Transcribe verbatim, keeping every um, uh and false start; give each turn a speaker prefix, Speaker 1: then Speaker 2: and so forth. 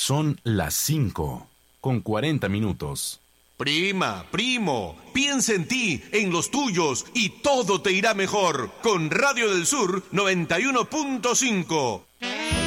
Speaker 1: Son las cinco, con cuarenta minutos.
Speaker 2: Prima, primo, piensa en ti, en los tuyos, y todo te irá mejor. Con Radio del Sur noventa y uno punto cinco.